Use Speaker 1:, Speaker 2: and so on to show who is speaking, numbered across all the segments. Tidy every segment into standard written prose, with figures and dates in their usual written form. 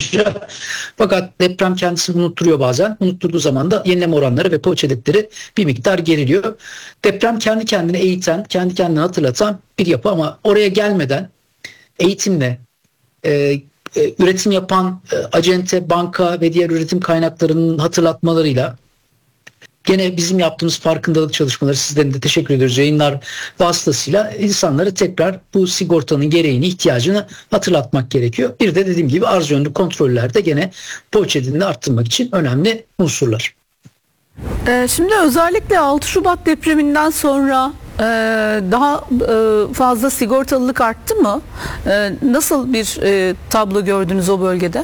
Speaker 1: ayrıca. Fakat deprem kendisini unutturuyor bazen. Unutturduğu zaman da yenileme oranları ve poğaça hedefleri bir miktar geriliyor. Deprem kendi kendine eğiten, kendi kendine hatırlatan bir yapı ama oraya gelmeden eğitimle, üretim yapan acente, banka ve diğer üretim kaynaklarının hatırlatmalarıyla, gene bizim yaptığımız farkındalık çalışmaları, sizden de teşekkür ediyoruz, yayınlar vasıtasıyla insanları tekrar bu sigortanın gereğini, ihtiyacını hatırlatmak gerekiyor. Bir de dediğim gibi arz yönlü kontroller de gene poğaça hedefini arttırmak için önemli unsurlar.
Speaker 2: Şimdi özellikle 6 Şubat depreminden sonra daha fazla sigortalılık arttı mı? Nasıl bir tablo gördünüz o bölgede?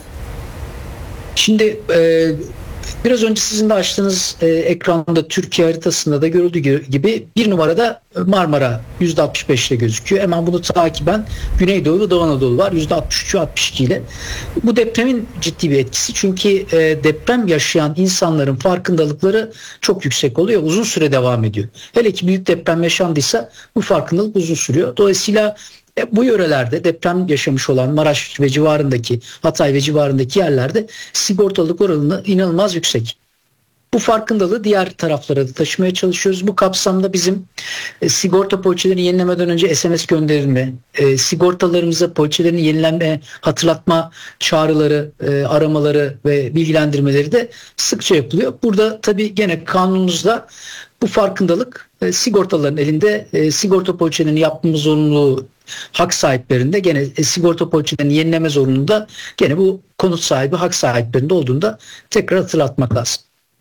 Speaker 1: Şimdi biraz önce sizin de açtığınız ekranda Türkiye haritasında da görüldüğü gibi bir numarada Marmara %65 ile gözüküyor. Hemen bunu takiben Güneydoğu ve Doğu Anadolu var %63-62 ile. Bu depremin ciddi bir etkisi. Çünkü deprem yaşayan insanların farkındalıkları çok yüksek oluyor. Uzun süre devam ediyor. Hele ki büyük deprem yaşandıysa bu farkındalık uzun sürüyor. Dolayısıyla bu yörelerde deprem yaşamış olan Maraş ve civarındaki, Hatay ve civarındaki yerlerde sigortalılık oranı inanılmaz yüksek. Bu farkındalığı diğer taraflara da taşımaya çalışıyoruz. Bu kapsamda bizim sigorta poliçelerini yenilemeden önce SMS gönderilme, sigortalarımıza poliçelerini yenilenme, hatırlatma çağrıları, aramaları ve bilgilendirmeleri de sıkça yapılıyor. Burada tabii gene kanunumuzda bu farkındalık sigortaların elinde, sigorta poliçelerini yapmamız zorunluluğu hak sahiplerinde, gene sigorta poliçelerini yenileme zorunluluğunda gene bu konut sahibi hak sahiplerinde olduğunda tekrar hatırlatmak lazım.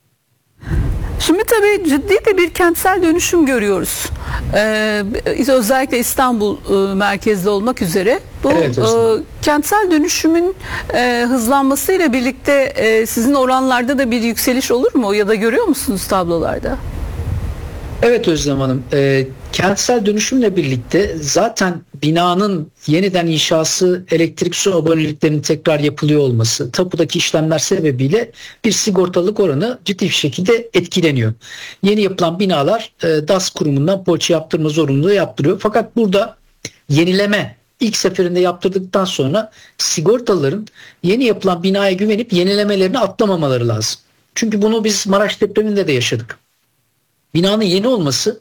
Speaker 2: Şimdi tabii ciddi de bir kentsel dönüşüm görüyoruz. Özellikle İstanbul merkezli olmak üzere. Bu
Speaker 1: evet,
Speaker 2: kentsel dönüşümün hızlanmasıyla birlikte sizin oranlarda da bir yükseliş olur mu? Ya da görüyor musunuz tablolarda?
Speaker 1: Evet Özlem Hanım, kentsel dönüşümle birlikte zaten binanın yeniden inşası, elektrik su aboneliklerinin tekrar yapılıyor olması, tapudaki işlemler sebebiyle bir sigortalık oranı ciddi bir şekilde etkileniyor. Yeni yapılan binalar DAS kurumundan poliçe yaptırma zorunluluğu yaptırıyor. Fakat burada yenileme ilk seferinde yaptırdıktan sonra sigortalıların yeni yapılan binaya güvenip yenilemelerini atlamamaları lazım. Çünkü bunu biz Maraş depreminde de yaşadık. Binanın yeni olması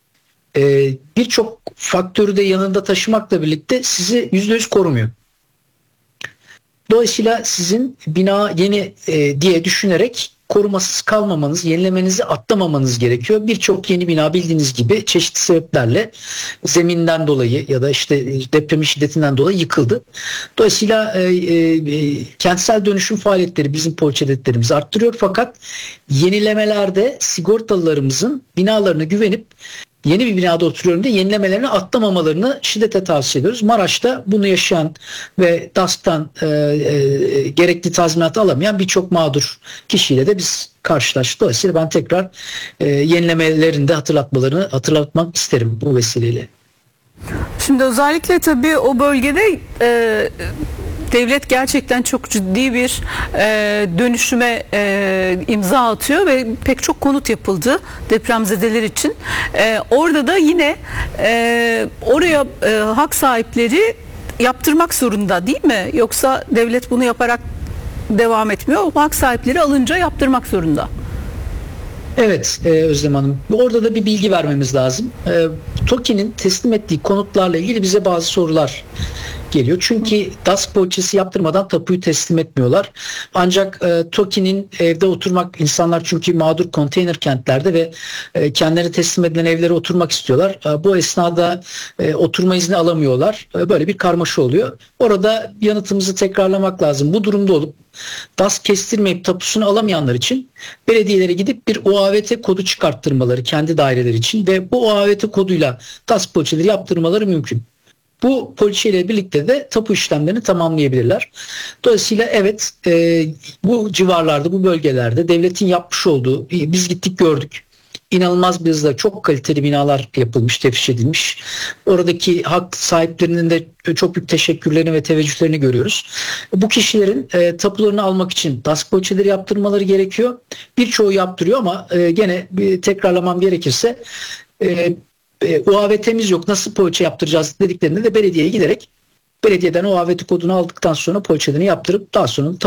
Speaker 1: birçok faktörü de yanında taşımakla birlikte sizi %100 korumuyor. Dolayısıyla sizin bina yeni diye düşünerek korumasız kalmamanız, yenilemenizi atlamamanız gerekiyor. Birçok yeni bina bildiğiniz gibi çeşitli sebeplerle zeminden dolayı ya da işte depremin şiddetinden dolayı yıkıldı. Dolayısıyla kentsel dönüşüm faaliyetleri bizim poliçe hedeflerimizi arttırıyor. Fakat yenilemelerde sigortalılarımızın binalarına güvenip yeni bir binada oturuyorum diye yenilemelerini atlamamalarını şiddetle tavsiye ediyoruz. Maraş'ta bunu yaşayan ve DASK'tan gerekli tazminatı alamayan birçok mağdur kişiyle de biz karşılaştık. Dolayısıyla ben tekrar yenilemelerinde hatırlatmak isterim bu vesileyle.
Speaker 2: Şimdi özellikle tabii o bölgede devlet gerçekten çok ciddi bir dönüşüme imza atıyor ve pek çok konut yapıldı depremzedeler için. Orada da yine oraya hak sahipleri yaptırmak zorunda değil mi? Yoksa devlet bunu yaparak devam etmiyor. Hak sahipleri alınca yaptırmak zorunda.
Speaker 1: Evet Özlem Hanım. Orada da bir bilgi vermemiz lazım. TOKİ'nin teslim ettiği konutlarla ilgili bize bazı sorular geliyor. Çünkü DASK poliçesi yaptırmadan tapuyu teslim etmiyorlar. Ancak TOKİ'nin evde oturmak, insanlar çünkü mağdur konteyner kentlerde ve kendileri teslim edilen evlere oturmak istiyorlar. Bu esnada oturma izni alamıyorlar. Böyle bir karmaşa oluyor. Orada yanıtımızı tekrarlamak lazım. Bu durumda olup DASK kestirmeyip tapusunu alamayanlar için belediyelere gidip bir OAVT kodu çıkarttırmaları kendi daireleri için ve bu OAVT koduyla DASK poliçeleri yaptırmaları mümkün. Bu poliçeyle birlikte de tapu işlemlerini tamamlayabilirler. Dolayısıyla evet bu civarlarda, bu bölgelerde devletin yapmış olduğu, biz gittik gördük. İnanılmaz bir hızla çok kaliteli binalar yapılmış, teftiş edilmiş. Oradaki hak sahiplerinin de çok büyük teşekkürlerini ve teveccühlerini görüyoruz. Bu kişilerin tapularını almak için DASK poliçeleri yaptırmaları gerekiyor. Birçoğu yaptırıyor ama gene tekrarlamam gerekirse UAVT'miz yok, nasıl poliçe yaptıracağız dediklerinde de belediyeye giderek belediyeden UAVT kodunu aldıktan sonra poliçelerini yaptırıp daha sonra